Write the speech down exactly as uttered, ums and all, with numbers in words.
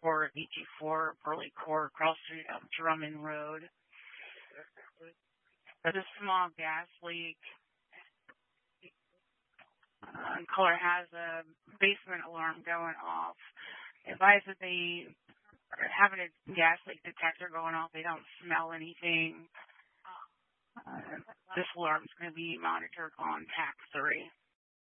Court, E G four, Burley Court, across the um, Drummond Road. There's a small gas leak. Uh, Color has a basement alarm going off. Advise that they are having a gas leak detector going off. They don't smell anything. Uh, this alarm is going to be monitored on tax three.